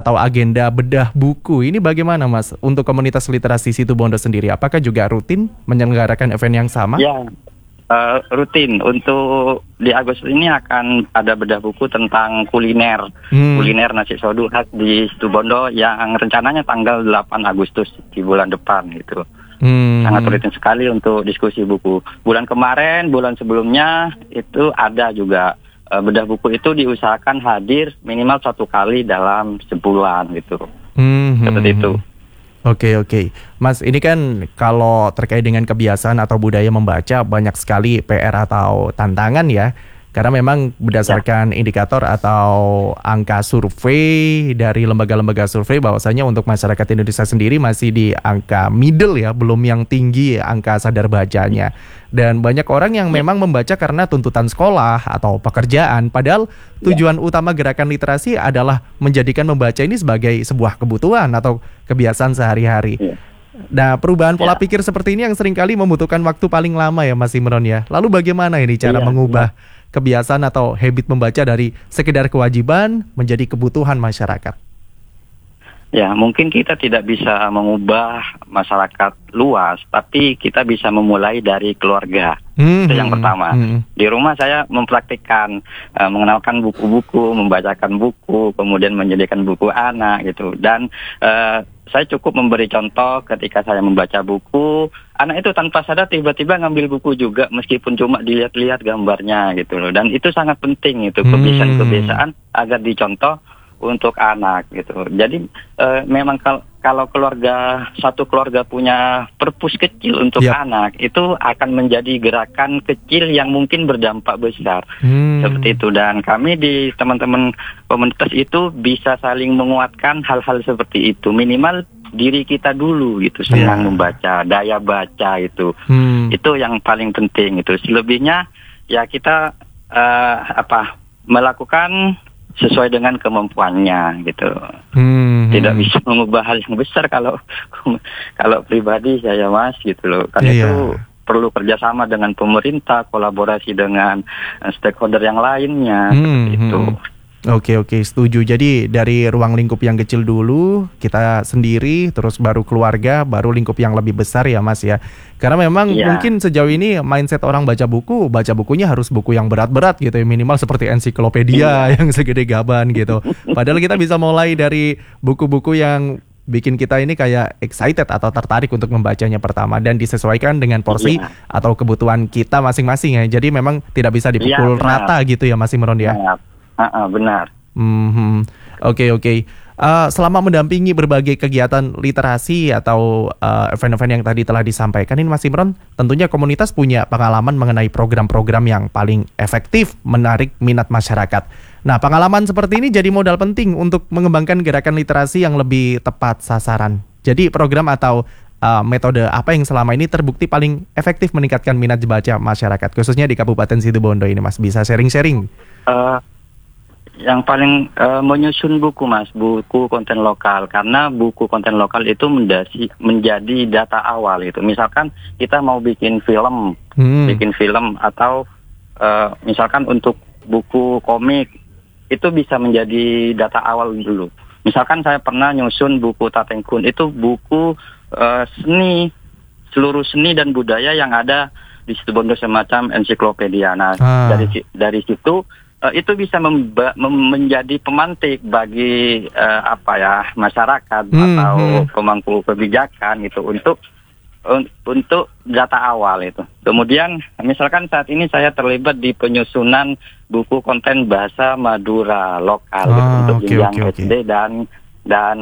atau agenda bedah buku ini bagaimana Mas untuk komunitas literasi Situbondo sendiri? Apakah juga rutin menyelenggarakan event yang sama? Ya, rutin. Untuk di Agustus ini akan ada bedah buku tentang kuliner. Kuliner nasi sodu khas di Situbondo yang rencananya tanggal 8 Agustus di bulan depan gitu. Sangat rutin sekali untuk diskusi buku. Bulan kemarin, bulan sebelumnya itu ada juga bedah buku itu diusahakan hadir minimal 1 kali dalam sebulan gitu. Seperti itu. Oke. Mas, ini kan kalau terkait dengan kebiasaan atau budaya membaca banyak sekali PR atau tantangan ya. Karena memang berdasarkan indikator atau angka survei dari lembaga-lembaga survei bahwasanya untuk masyarakat Indonesia sendiri masih di angka middle ya, belum yang tinggi angka sadar bacanya. Dan banyak orang yang memang membaca karena tuntutan sekolah atau pekerjaan. Padahal tujuan utama gerakan literasi adalah menjadikan membaca ini sebagai sebuah kebutuhan atau kebiasaan sehari-hari. Nah, perubahan pola pikir seperti ini yang seringkali membutuhkan waktu paling lama ya Mas Imron ya. Lalu bagaimana ini cara mengubah kebiasaan atau habit membaca dari sekedar kewajiban menjadi kebutuhan masyarakat? Ya, mungkin kita tidak bisa mengubah masyarakat luas, tapi kita bisa memulai dari keluarga. Itu yang pertama. Di rumah saya mempraktikkan, mengenalkan buku-buku, membacakan buku, kemudian menyediakan buku anak gitu. Dan saya cukup memberi contoh ketika saya membaca buku, anak itu tanpa sadar tiba-tiba ngambil buku juga meskipun cuma dilihat-lihat gambarnya gitu loh. Dan itu sangat penting itu, kebiasaan-kebiasaan agar dicontoh untuk anak gitu. Jadi memang kalau satu keluarga punya perpus kecil untuk anak, itu akan menjadi gerakan kecil yang mungkin berdampak besar. Seperti itu. Dan kami di teman-teman komunitas itu bisa saling menguatkan hal-hal seperti itu. Minimal diri kita dulu gitu, senang membaca, daya baca itu. Itu yang paling penting itu. Selebihnya ya kita melakukan sesuai dengan kemampuannya gitu. Tidak bisa mengubah hal yang besar kalau pribadi saya Mas gitu loh. Karena itu perlu kerjasama dengan pemerintah, kolaborasi dengan stakeholder yang lainnya seperti itu. Oke, setuju. Jadi dari ruang lingkup yang kecil dulu, kita sendiri, terus baru keluarga, baru lingkup yang lebih besar ya Mas ya. Karena memang mungkin sejauh ini mindset orang baca bukunya harus buku yang berat-berat gitu ya, minimal seperti ensiklopedia yang segede gaban gitu. Padahal kita bisa mulai dari buku-buku yang bikin kita ini kayak excited atau tertarik untuk membacanya pertama, dan disesuaikan dengan porsi atau kebutuhan kita masing-masing ya. Jadi memang tidak bisa dipukul rata gitu ya Mas Imron ya. Benar. Oke. Selama mendampingi berbagai kegiatan literasi atau event-event yang tadi telah disampaikan ini Mas Imron, tentunya komunitas punya pengalaman mengenai program-program yang paling efektif menarik minat masyarakat. Nah, pengalaman seperti ini jadi modal penting untuk mengembangkan gerakan literasi yang lebih tepat sasaran. Jadi program atau metode apa yang selama ini terbukti paling efektif meningkatkan minat baca masyarakat, khususnya di Kabupaten Situbondo ini Mas? Bisa sharing-sharing? Yang paling menyusun buku Mas, buku konten lokal. Karena buku konten lokal itu menjadi data awal itu. Misalkan kita mau bikin film atau misalkan untuk buku komik, itu bisa menjadi data awal dulu. Misalkan saya pernah nyusun buku Tatengkun, itu buku seni, seluruh seni dan budaya yang ada di Situbondo semacam ensiklopedia. Nah, dari situ itu bisa menjadi pemantik bagi masyarakat atau pemangku kebijakan gitu untuk data awal itu. Kemudian misalkan saat ini saya terlibat di penyusunan buku konten bahasa Madura lokal gitu, untuk jenjang SD dan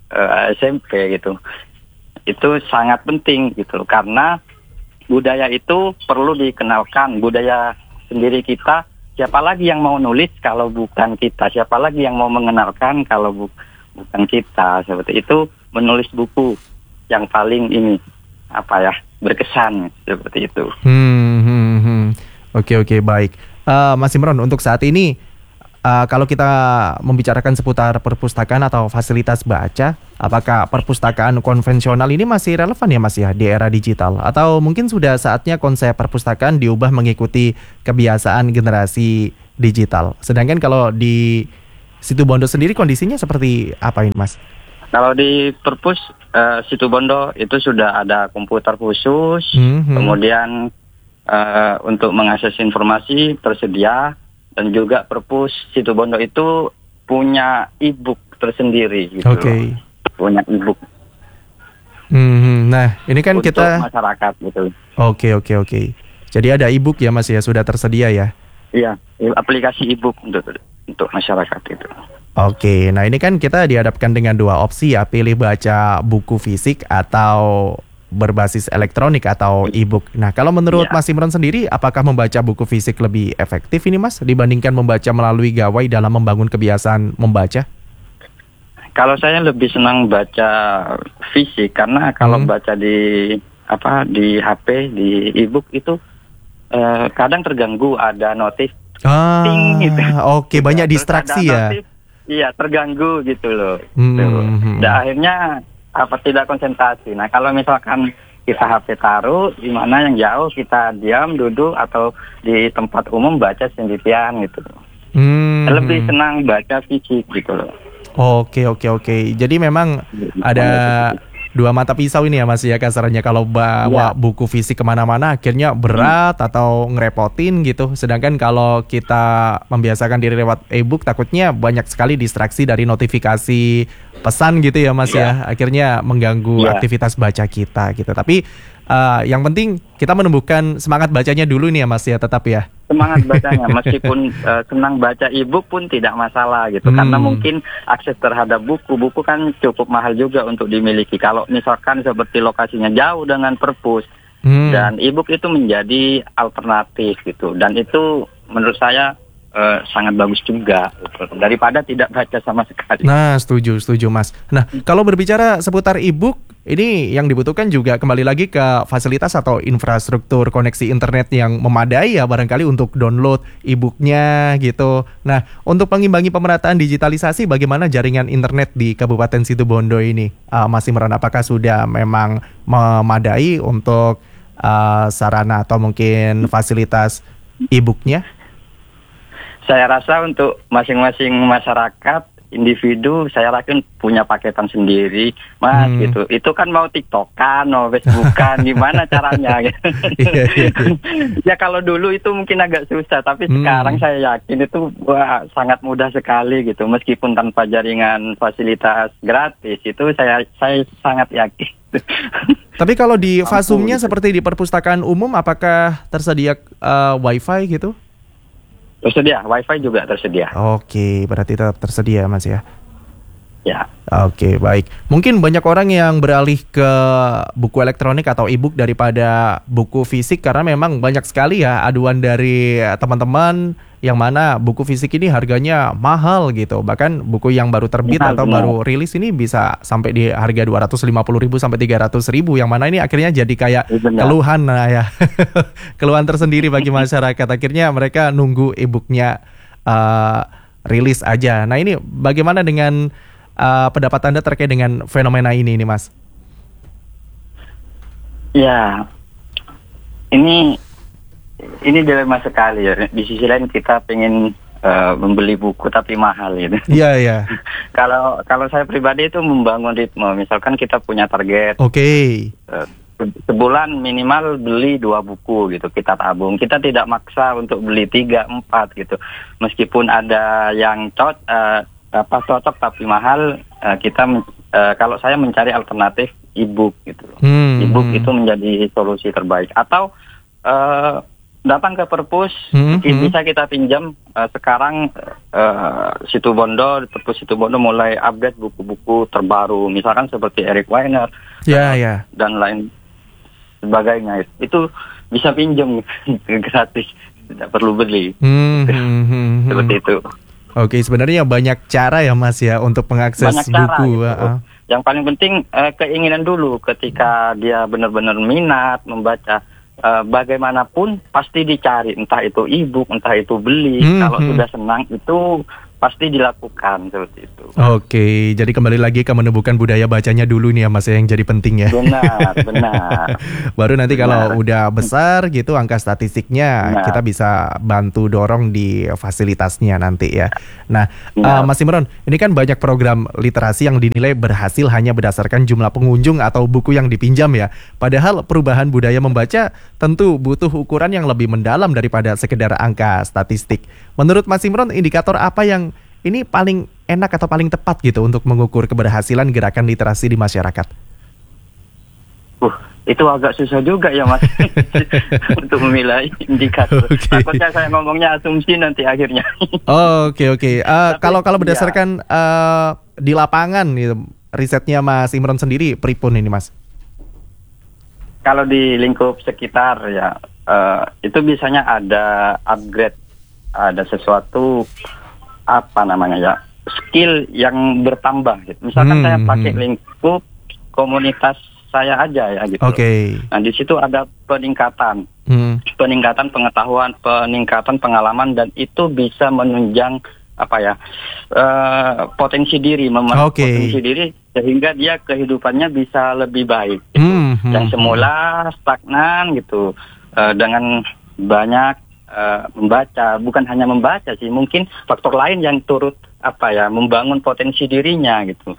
SMP gitu. Itu sangat penting gitu karena budaya itu perlu dikenalkan, budaya sendiri kita. Siapa lagi yang mau nulis kalau bukan kita? Siapa lagi yang mau mengenalkan kalau bukan kita? Seperti itu, menulis buku yang paling berkesan seperti itu. Oke, baik. Mas Imron, untuk saat ini kalau kita membicarakan seputar perpustakaan atau fasilitas baca, apakah perpustakaan konvensional ini masih relevan ya Mas ya di era digital? Atau mungkin sudah saatnya konsep perpustakaan diubah mengikuti kebiasaan generasi digital? Sedangkan kalau di Situbondo sendiri kondisinya seperti apa ini, Mas? Kalau di perpus Situbondo itu sudah ada komputer khusus, kemudian untuk mengakses informasi tersedia, dan juga perpus Situbondo itu punya e-book tersendiri gitu. Oke. Punya e-book. Nah, ini kan untuk kita masyarakat gitu. Oke. Jadi ada e-book ya, Mas ya, sudah tersedia ya. Iya, aplikasi e-book untuk masyarakat itu. Oke, nah ini kan kita dihadapkan dengan dua opsi ya, pilih baca buku fisik atau berbasis elektronik atau e-book. Nah, kalau menurut Mas Imron sendiri, apakah membaca buku fisik lebih efektif ini, Mas, dibandingkan membaca melalui gawai dalam membangun kebiasaan membaca? Kalau saya lebih senang baca fisik, karena kalau baca di HP, di e-book itu kadang terganggu, ada notif. Gitu. Oke, banyak distraksi ya. Notif, iya, terganggu gitu loh. Dan akhirnya tidak konsentrasi. Nah, kalau misalkan kita HP taruh di mana yang jauh, kita diam, duduk atau di tempat umum baca sendirian gitu. Lebih senang baca fisik gitu loh. Oke. Jadi memang ada dua mata pisau ini ya, Mas ya, kasarnya. Kalau bawa buku fisik kemana-mana akhirnya berat atau ngerepotin gitu. Sedangkan kalau kita membiasakan diri lewat e-book, takutnya banyak sekali distraksi dari notifikasi pesan gitu ya, Mas ya. Akhirnya mengganggu aktivitas baca kita gitu. Tapi yang penting kita menumbuhkan semangat bacanya dulu nih ya, Mas ya, tetap ya. Semangat bacanya, meskipun senang baca e-book pun tidak masalah gitu. Karena mungkin akses terhadap buku kan cukup mahal juga untuk dimiliki. Kalau misalkan seperti lokasinya jauh dengan perpus, dan e-book itu menjadi alternatif gitu. Dan itu menurut saya sangat bagus juga gitu, daripada tidak baca sama sekali. Nah, setuju Mas. Nah, kalau berbicara seputar e-book, ini yang dibutuhkan juga kembali lagi ke fasilitas atau infrastruktur koneksi internet yang memadai ya, barangkali untuk download e-booknya gitu. Nah, untuk mengimbangi pemerataan digitalisasi, bagaimana jaringan internet di Kabupaten Situbondo ini, Mas Imron? Apakah sudah memang memadai untuk sarana atau mungkin fasilitas e-booknya? Saya rasa untuk masing-masing masyarakat, individu, saya yakin punya paketan sendiri, Mas, gitu. Itu kan mau TikTokan, mau Facebookan, gimana caranya? Gitu. Ya kalau dulu itu mungkin agak susah, tapi sekarang saya yakin itu sangat mudah sekali gitu. Meskipun tanpa jaringan fasilitas gratis, itu saya sangat yakin. Tapi kalau di Fasumnya seperti di perpustakaan umum, apakah tersedia wifi gitu? Tersedia, wifi juga tersedia. Oke, berarti tetap tersedia, Mas ya. Ya. Oke, baik. Mungkin banyak orang yang beralih ke buku elektronik atau e-book daripada buku fisik, karena memang banyak sekali ya aduan dari teman-teman yang mana buku fisik ini harganya mahal gitu. Bahkan buku yang baru terbit atau baru rilis ini bisa sampai di harga 250.000 sampai 300.000, yang mana ini akhirnya jadi kayak keluhan ya. Keluhan tersendiri bagi masyarakat. Akhirnya mereka nunggu e-booknya rilis aja. Nah, ini bagaimana dengan pendapat Anda terkait dengan fenomena ini Mas? Ya, ini dilema sekali ya. Di sisi lain kita pengen membeli buku tapi mahal gitu. Iya. Kalau saya pribadi itu membangun ritme. Misalkan kita punya target. Sebulan minimal beli 2 buku gitu, kita tabung. Kita tidak maksa untuk beli 3, 4 gitu. Meskipun ada yang cocok tapi mahal, kalau saya mencari alternatif e-book gitu. E-book itu menjadi solusi terbaik. Atau datang ke perpus, bisa kita pinjam. Sekarang perpus Situbondo mulai update buku-buku terbaru, misalkan seperti Eric Weiner dan lain sebagainya. Itu bisa pinjam gratis, tidak perlu beli. Seperti itu. Oke, sebenarnya banyak cara ya Mas ya untuk mengakses buku. Gitu. Yang paling penting keinginan dulu. Ketika dia benar-benar minat membaca, bagaimanapun pasti dicari, entah itu e-book, entah itu beli. Kalau sudah senang itu pasti dilakukan seperti itu. Oke, jadi kembali lagi ke menumbuhkan budaya bacanya dulu nih ya Mas yang jadi penting ya. Benar, benar. Baru nanti Benar. kalau udah besar gitu angka statistiknya Benar. kita bisa bantu dorong di fasilitasnya nanti ya. Nah, Benar. Mas Imron, ini kan banyak program literasi yang dinilai berhasil hanya berdasarkan jumlah pengunjung atau buku yang dipinjam ya. Padahal perubahan budaya membaca tentu butuh ukuran yang lebih mendalam daripada sekedar angka statistik. Menurut Mas Imron, indikator apa yang ini paling enak atau paling tepat gitu untuk mengukur keberhasilan gerakan literasi di masyarakat? Itu agak susah juga ya Mas untuk memilih indikator. Oke. Takutnya saya ngomongnya asumsi nanti akhirnya. Oke. Kalau iya. berdasarkan di lapangan gitu, risetnya Mas Imron sendiri, pripun ini Mas? Kalau di lingkup sekitar ya itu biasanya ada upgrade, ada sesuatu apa namanya ya, skill yang bertambah gitu. Misalkan saya pakai lingkup komunitas saya aja ya gitu. Oke. Nah di situ ada peningkatan pengetahuan, peningkatan pengalaman, dan itu bisa menunjang apa ya, potensi diri, potensi diri sehingga dia kehidupannya bisa lebih baik. Gitu. Yang semula stagnan gitu, dengan banyak membaca, bukan hanya membaca sih, mungkin faktor lain yang turut apa ya, membangun potensi dirinya gitu.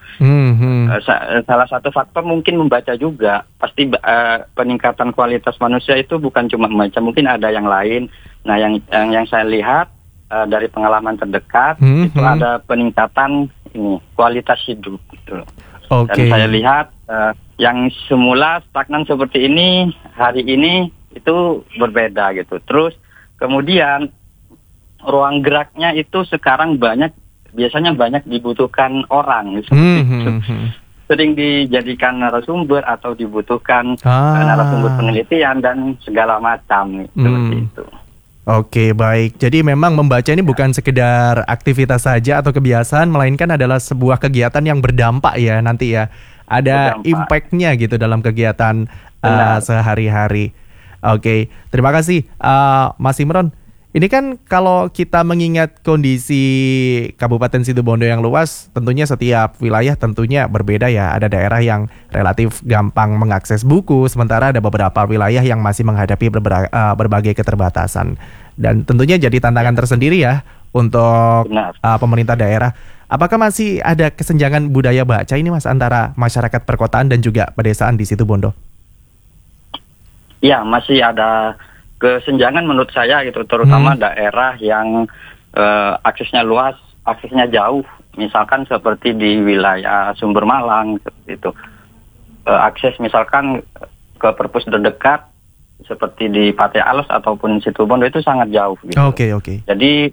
Salah satu faktor mungkin membaca juga. Pasti peningkatan kualitas manusia itu bukan cuma membaca, mungkin ada yang lain. Nah, yang saya lihat dari pengalaman terdekat itu ada peningkatan ini kualitas hidup gitu. Dan saya lihat yang semula stagnan seperti ini, hari ini itu berbeda gitu. Terus kemudian ruang geraknya itu sekarang biasanya banyak dibutuhkan orang seperti itu. Sering dijadikan narasumber atau dibutuhkan narasumber penelitian dan segala macam seperti itu. Oke, baik. Jadi memang membaca ini bukan sekedar aktivitas saja atau kebiasaan, melainkan adalah sebuah kegiatan yang berdampak ya nanti ya. Ada impact-nya gitu dalam kegiatan sehari-hari. Oke, terima kasih Mas Imron. Ini kan kalau kita mengingat kondisi Kabupaten Situbondo yang luas, tentunya setiap wilayah tentunya berbeda ya. Ada daerah yang relatif gampang mengakses buku, sementara ada beberapa wilayah yang masih menghadapi berbagai keterbatasan. Dan tentunya jadi tantangan tersendiri ya untuk pemerintah daerah. Apakah masih ada kesenjangan budaya baca ini Mas antara masyarakat perkotaan dan juga pedesaan di Situbondo? Ya, masih ada kesenjangan menurut saya gitu, terutama daerah yang aksesnya luas, aksesnya jauh, misalkan seperti di wilayah Sumber Malang seperti itu. Akses misalkan ke perpus terdekat seperti di Pate Alas ataupun Situbondo itu sangat jauh gitu. Oke.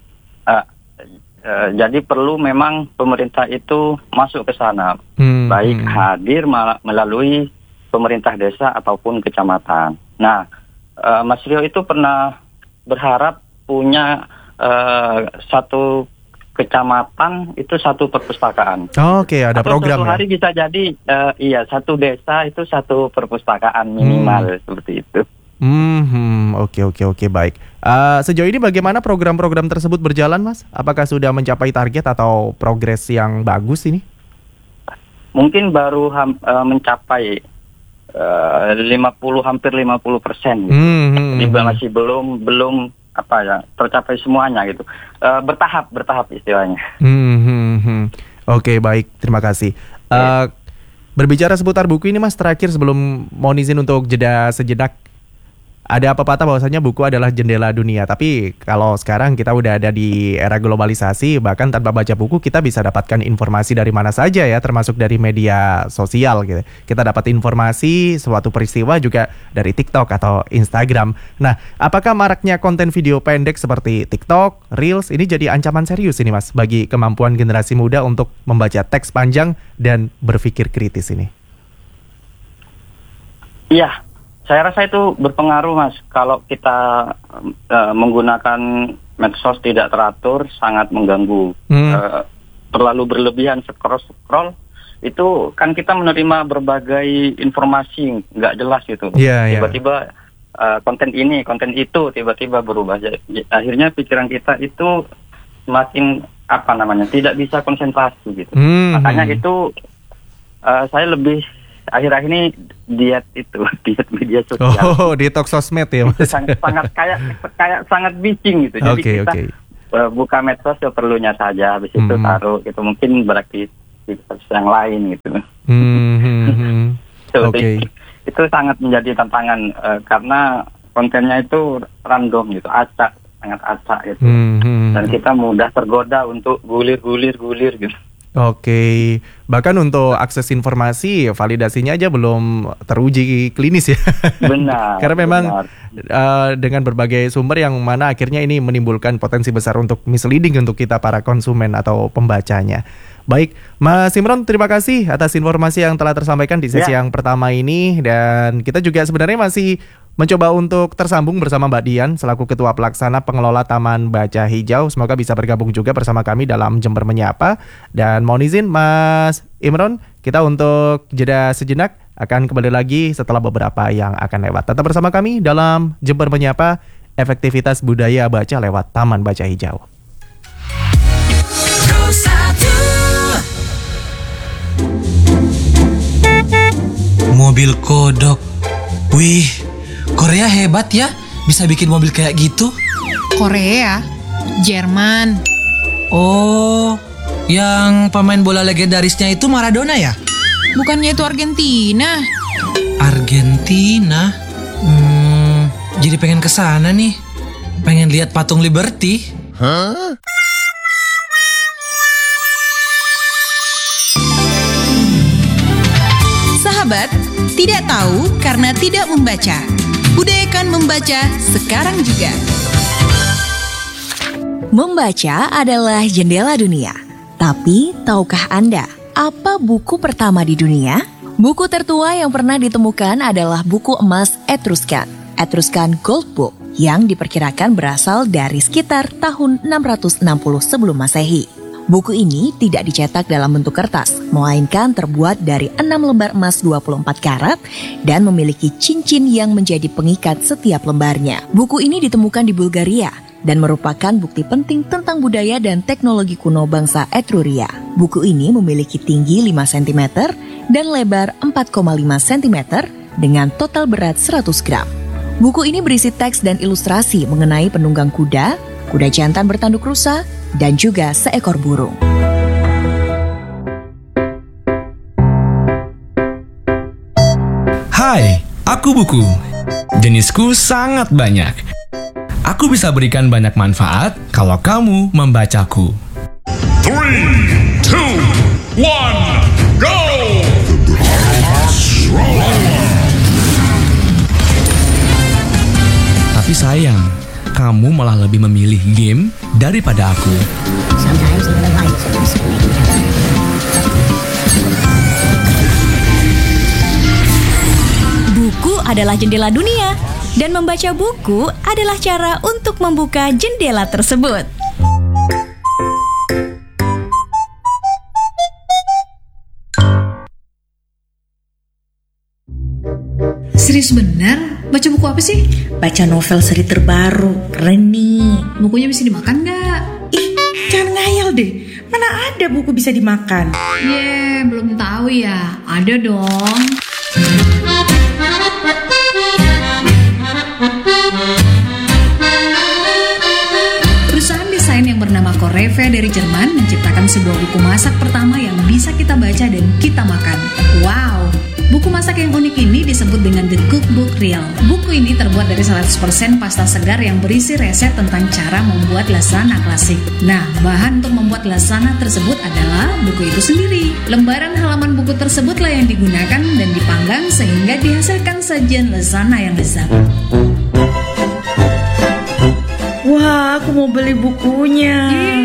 Jadi perlu memang pemerintah itu masuk ke sana, baik hadir melalui pemerintah desa ataupun kecamatan. Nah, Mas Rio itu pernah berharap punya satu kecamatan itu satu perpustakaan. Oke, ada atau program suatu hari bisa jadi satu desa itu satu perpustakaan minimal seperti itu. Oke, baik. Sejauh ini bagaimana program-program tersebut berjalan, Mas? Apakah sudah mencapai target atau progres yang bagus ini? Mungkin baru mencapai hampir 50% gitu. Jadi masih belum tercapai semuanya gitu. Bertahap istilahnya. Oke, baik, terima kasih. Berbicara seputar buku ini Mas, terakhir sebelum mohon izin untuk jeda sejenak. Ada pepatah bahwasanya buku adalah jendela dunia. Tapi kalau sekarang kita udah ada di era globalisasi, bahkan tanpa baca buku kita bisa dapatkan informasi dari mana saja ya, termasuk dari media sosial gitu. Kita dapat informasi suatu peristiwa juga dari TikTok atau Instagram. Nah, apakah maraknya konten video pendek seperti TikTok, Reels ini jadi ancaman serius ini Mas bagi kemampuan generasi muda untuk membaca teks panjang dan berpikir kritis ini? Iya. Saya rasa itu berpengaruh Mas. Kalau kita menggunakan medsos tidak teratur, sangat mengganggu. Terlalu berlebihan scroll itu kan kita menerima berbagai informasi nggak jelas gitu. Tiba-tiba konten ini, konten itu tiba-tiba berubah. Akhirnya pikiran kita itu semakin tidak bisa konsentrasi gitu. Makanya itu saya lebih akhir-akhir ini diet media sosial. Oh, detox sosmed ya Mas. Sangat kayak sangat bitching gitu. Jadi kita buka medsos seperlunya saja, habis itu taruh gitu, mungkin beraktivitas yang lain gitu. Itu sangat menjadi tantangan karena kontennya itu random gitu, sangat acak gitu. Dan kita mudah tergoda untuk gulir gitu. Oke, bahkan untuk akses informasi, validasinya aja belum teruji klinis ya. Benar. Karena memang dengan berbagai sumber yang mana akhirnya ini menimbulkan potensi besar untuk misleading untuk kita para konsumen atau pembacanya. Baik, Mas Imron, terima kasih atas informasi yang telah tersampaikan di sesi yang pertama ini. Dan kita juga sebenarnya masih mencoba untuk tersambung bersama Mbak Dian selaku Ketua Pelaksana Pengelola Taman Baca Hijau. Semoga bisa bergabung juga bersama kami dalam Jember Menyapa. Dan mohon izin Mas Imron, kita untuk jeda sejenak akan kembali lagi setelah beberapa yang akan lewat. Tetap bersama kami dalam Jember Menyapa, efektivitas budaya baca lewat Taman Baca Hijau. Mobil kodok. Wih, Korea hebat ya, bisa bikin mobil kayak gitu. Korea? Jerman? Oh, yang pemain bola legendarisnya itu Maradona ya? Bukannya itu Argentina? Argentina? Jadi pengen kesana nih. Pengen lihat patung Liberty. Hah? Sahabat, tidak tahu karena tidak membaca. Budayakan membaca sekarang juga. Membaca adalah jendela dunia. Tapi, tahukah Anda apa buku pertama di dunia? Buku tertua yang pernah ditemukan adalah buku emas Etruscan Gold Book, yang diperkirakan berasal dari sekitar tahun 660 sebelum Masehi. Buku ini tidak dicetak dalam bentuk kertas, melainkan terbuat dari 6 lembar emas 24 karat dan memiliki cincin yang menjadi pengikat setiap lembarnya. Buku ini ditemukan di Bulgaria dan merupakan bukti penting tentang budaya dan teknologi kuno bangsa Etruria. Buku ini memiliki tinggi 5 cm dan lebar 4,5 cm dengan total berat 100 gram. Buku ini berisi teks dan ilustrasi mengenai penunggang kuda jantan bertanduk rusa, dan juga seekor burung. Hai, aku Buku. Jenisku sangat banyak. Aku bisa berikan banyak manfaat kalau kamu membacaku. 3, 2, 1, go! Tapi sayang, kamu malah lebih memilih game daripada aku. Buku adalah jendela dunia, dan membaca buku adalah cara untuk membuka jendela tersebut. Serius bener? Baca buku apa sih? Baca novel seri terbaru, keren nih. Bukunya bisa dimakan nggak? Ih, jangan ngayal deh. Mana ada buku bisa dimakan? Belum tahu ya. Ada dong. Perusahaan desain yang bernama Coreve dari Jerman menciptakan sebuah buku masak pertama yang bisa kita baca dan kita makan. Wow! Buku masak yang unik ini disebut dengan The Cookbook Real. Buku ini terbuat dari 100% pasta segar yang berisi resep tentang cara membuat lasagna klasik. Nah, bahan untuk membuat lasagna tersebut adalah buku itu sendiri. Lembaran halaman buku tersebutlah yang digunakan dan dipanggang sehingga dihasilkan sajian lasagna yang lezat. Wah, aku mau beli bukunya.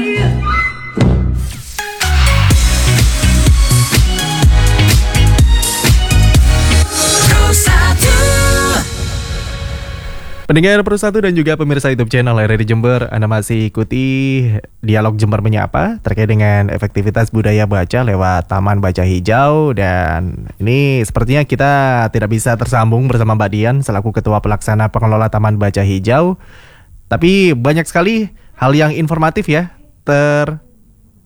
Pendengar Persatu dan juga pemirsa YouTube channel RRI Jember, Anda masih ikuti dialog Jember Menyapa terkait dengan efektivitas budaya baca lewat Taman Baca Hijau. Dan ini sepertinya kita tidak bisa tersambung bersama Mbak Dian selaku Ketua Pelaksana Pengelola Taman Baca Hijau. Tapi banyak sekali hal yang informatif ya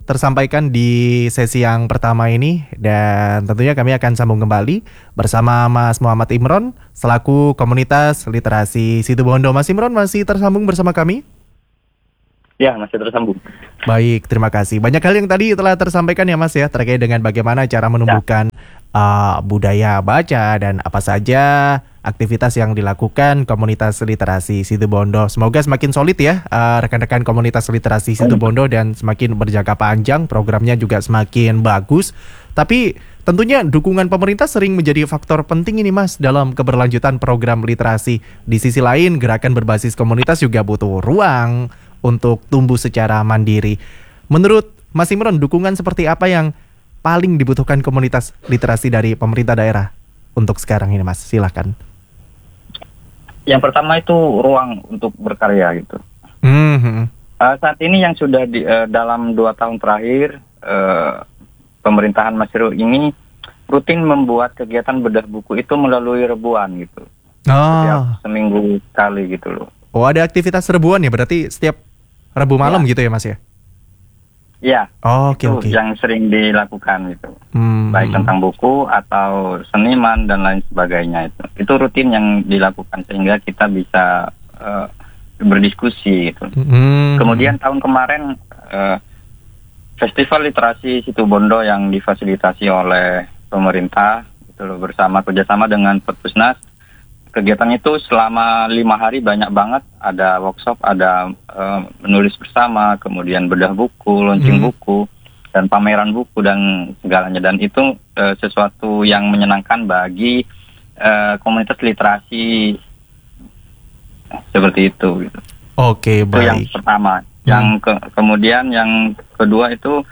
tersampaikan di sesi yang pertama ini, dan tentunya kami akan sambung kembali bersama Mas Muhammad Imron selaku Komunitas Literasi Situbondo. Mas Imron masih tersambung bersama kami? Ya, masih tersambung. Baik, terima kasih. Banyak hal yang tadi telah tersampaikan ya Mas ya, terkait dengan bagaimana cara menumbuhkan budaya baca dan apa saja aktivitas yang dilakukan Komunitas Literasi Situbondo. Semoga semakin solid ya rekan-rekan Komunitas Literasi Situbondo dan semakin berjangka panjang, programnya juga semakin bagus. Tapi tentunya dukungan pemerintah sering menjadi faktor penting ini Mas dalam keberlanjutan program literasi. Di sisi lain, gerakan berbasis komunitas juga butuh ruang untuk tumbuh secara mandiri. Menurut Mas Imron, dukungan seperti apa yang paling dibutuhkan komunitas literasi dari pemerintah daerah untuk sekarang ini Mas? Silakan. Yang pertama itu ruang untuk berkarya gitu. Saat ini yang sudah dalam 2 tahun terakhir pemerintahan Mas Heru ini rutin membuat kegiatan bedah buku itu melalui rebuan gitu. Setiap seminggu sekali gitu loh. Oh, ada aktivitas rebuan ya, berarti setiap Rabu malam gitu ya Mas ya? Iya, oke. Yang sering dilakukan gitu, baik tentang buku atau seniman dan lain sebagainya itu rutin yang dilakukan sehingga kita bisa berdiskusi gitu. Kemudian tahun kemarin Festival Literasi Situbondo yang difasilitasi oleh pemerintah itu loh, kerjasama dengan Perpusnas. Kegiatan itu selama 5 hari banyak banget, ada workshop, ada menulis bersama, kemudian bedah buku, launching buku, dan pameran buku dan segalanya. Dan itu sesuatu yang menyenangkan bagi komunitas literasi seperti itu. Gitu. Oke, baik. Itu yang pertama. Kemudian yang kedua itu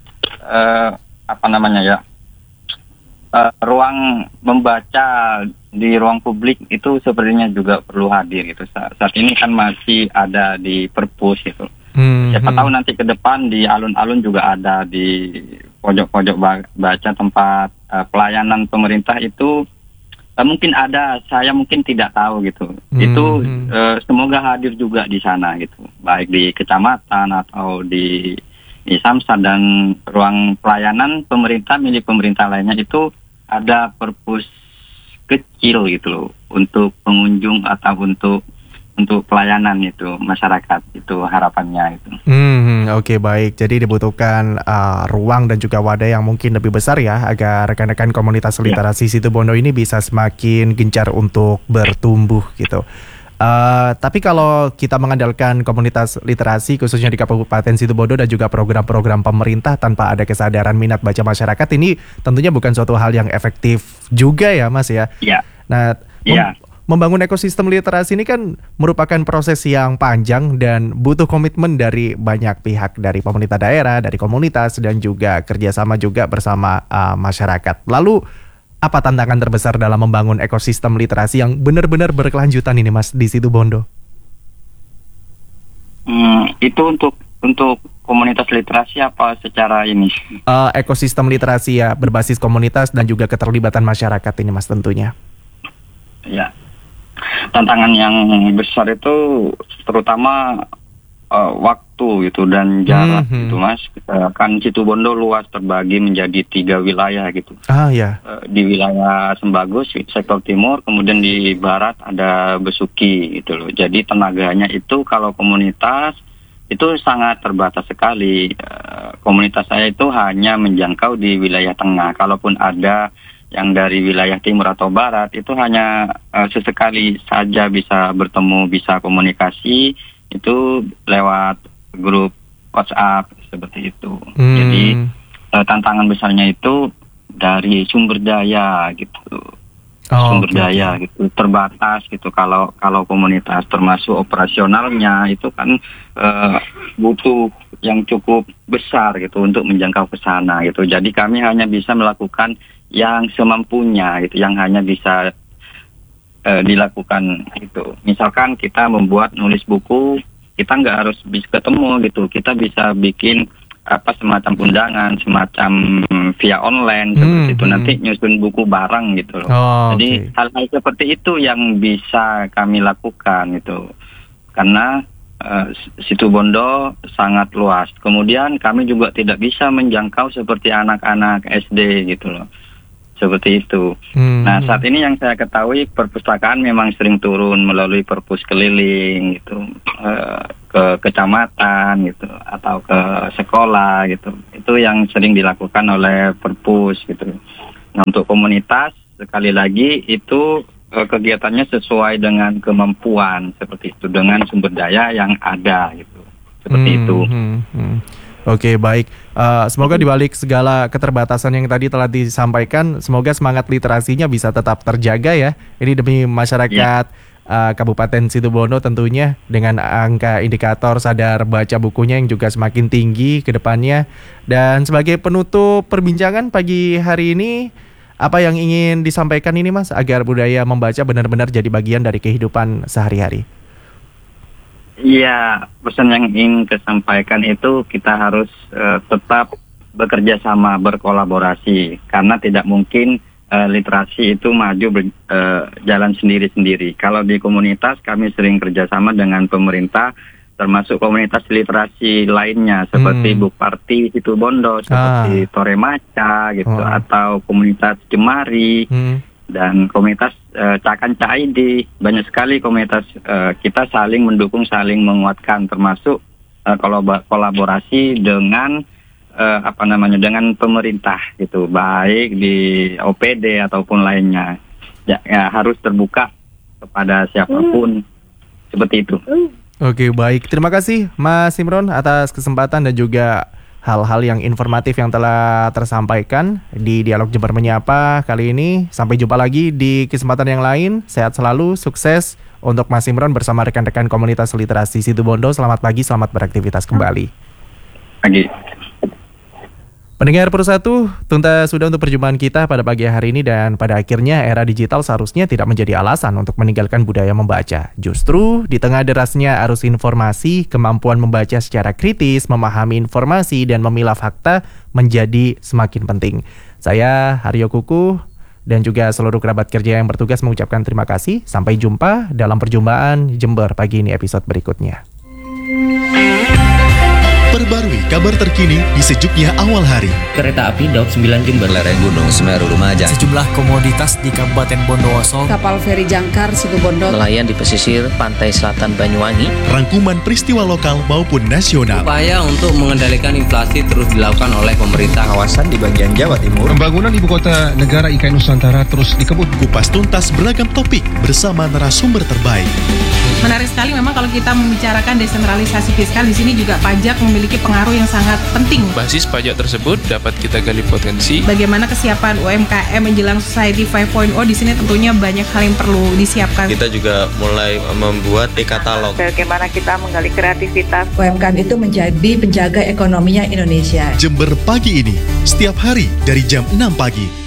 ruang membaca di ruang publik itu sepertinya juga perlu hadir gitu. Saat ini kan masih ada di perpus gitu. Siapa tahu nanti ke depan di alun-alun juga ada, di pojok-pojok baca tempat pelayanan pemerintah itu mungkin ada, saya mungkin tidak tahu gitu. Itu semoga hadir juga di sana gitu. Baik di kecamatan atau di Samsat, dan ruang pelayanan pemerintah milik pemerintah lainnya itu ada perpus kecil gitu loh untuk pengunjung atau untuk pelayanan itu masyarakat, itu harapannya itu. Oke, baik. Jadi dibutuhkan ruang dan juga wadah yang mungkin lebih besar ya agar rekan-rekan komunitas literasi Situbondo ini bisa semakin gencar untuk bertumbuh gitu. Tapi kalau kita mengandalkan komunitas literasi khususnya di Kabupaten Situbondo dan juga program-program pemerintah tanpa ada kesadaran minat baca masyarakat, ini tentunya bukan suatu hal yang efektif juga ya Mas ya. Iya. Nah, membangun ekosistem literasi ini kan merupakan proses yang panjang dan butuh komitmen dari banyak pihak, dari pemerintah daerah, dari komunitas, dan juga kerjasama juga bersama masyarakat. Lalu apa tantangan terbesar dalam membangun ekosistem literasi yang benar-benar berkelanjutan ini Mas di Situbondo? Itu untuk komunitas literasi apa secara ini? Ekosistem literasi ya, berbasis komunitas dan juga keterlibatan masyarakat ini Mas tentunya. Ya, tantangan yang besar itu terutama waktu gitu dan jarak gitu Mas. Kan Situbondo luas, terbagi menjadi 3 wilayah gitu. Di wilayah Sembagus sektor timur, kemudian di barat ada Besuki gitu loh. Jadi tenaganya itu kalau komunitas itu sangat terbatas sekali. Komunitas saya itu hanya menjangkau di wilayah tengah. Kalaupun ada yang dari wilayah timur atau barat itu hanya sesekali saja bisa bertemu, bisa komunikasi itu lewat grup WhatsApp seperti itu. Jadi tantangan besarnya itu dari sumber daya gitu. Sumber daya gitu terbatas gitu. Kalau komunitas termasuk operasionalnya itu kan butuh yang cukup besar gitu untuk menjangkau ke sana gitu. Jadi kami hanya bisa melakukan yang semampunya gitu, yang hanya bisa dilakukan itu. Misalkan kita membuat nulis buku, kita nggak harus bisa ketemu gitu. Kita bisa bikin semacam undangan, semacam via online seperti itu. Nanti nyusun buku bareng gitu loh. Jadi hal-hal seperti itu yang bisa kami lakukan gitu. Karena Situbondo sangat luas. Kemudian kami juga tidak bisa menjangkau seperti anak-anak SD gitu loh. Seperti itu. Nah, saat ini yang saya ketahui perpustakaan memang sering turun melalui perpus keliling gitu, ke kecamatan gitu atau ke sekolah gitu. Itu yang sering dilakukan oleh perpus gitu. Nah, untuk komunitas sekali lagi itu kegiatannya sesuai dengan kemampuan seperti itu, dengan sumber daya yang ada gitu. Seperti itu. Oke, baik. Semoga dibalik segala keterbatasan yang tadi telah disampaikan, semoga semangat literasinya bisa tetap terjaga ya. Ini demi masyarakat Kabupaten Situbondo tentunya, dengan angka indikator sadar baca bukunya yang juga semakin tinggi ke depannya. Dan sebagai penutup perbincangan pagi hari ini, apa yang ingin disampaikan ini Mas, agar budaya membaca benar-benar jadi bagian dari kehidupan sehari-hari? Iya, pesan yang ingin disampaikan itu kita harus tetap bekerja sama, berkolaborasi, karena tidak mungkin literasi itu maju jalan sendiri-sendiri. Kalau di komunitas kami sering kerjasama dengan pemerintah, termasuk komunitas literasi lainnya seperti Bukparti Situbondo, seperti Toremaca gitu, atau komunitas Jemari. Dan komunitas Cakan Caidi, banyak sekali komunitas kita saling mendukung, saling menguatkan, termasuk kolaborasi dengan dengan pemerintah gitu, baik di OPD ataupun lainnya. Ya, harus terbuka kepada siapapun, seperti itu. Oke, baik. Terima kasih Mas Imron atas kesempatan dan juga hal-hal yang informatif yang telah tersampaikan di Dialog Jember Menyapa kali ini. Sampai jumpa lagi di kesempatan yang lain. Sehat selalu, sukses untuk Mas Imron bersama rekan-rekan komunitas literasi Situbondo. Selamat pagi, selamat beraktivitas kembali. Pagi. Pendengar Persatu, tuntas sudah untuk perjumpaan kita pada pagi hari ini, dan pada akhirnya era digital seharusnya tidak menjadi alasan untuk meninggalkan budaya membaca. Justru di tengah derasnya arus informasi, kemampuan membaca secara kritis, memahami informasi, dan memilah fakta menjadi semakin penting. Saya Haryo Kuku dan juga seluruh kerabat kerja yang bertugas mengucapkan terima kasih. Sampai jumpa dalam perjumpaan Jember pagi ini episode berikutnya. Perbarui kabar terkini di sejuknya awal hari. Kereta api Daup 9 Jember, lereng Gunung Semeru Lumajang, sejumlah komoditas di Kabupaten Bondowoso, kapal feri Jangkar Situbondo, nelayan di pesisir pantai selatan Banyuwangi, rangkuman peristiwa lokal maupun nasional. Upaya untuk mengendalikan inflasi terus dilakukan oleh pemerintah kawasan di bagian Jawa Timur. Pembangunan ibu kota negara IKN Nusantara terus dikebut. Kupas tuntas beragam topik bersama narasumber terbaik. Menarik sekali memang kalau kita membicarakan desentralisasi fiskal, di sini juga pajak memiliki pengaruh yang sangat penting. Basis pajak tersebut dapat kita gali potensi. Bagaimana kesiapan UMKM menjelang Society 5.0, di sini tentunya banyak hal yang perlu disiapkan. Kita juga mulai membuat e-katalog. Bagaimana kita menggali kreativitas UMKM itu menjadi penjaga ekonominya Indonesia. Jember pagi ini, setiap hari dari jam 6 pagi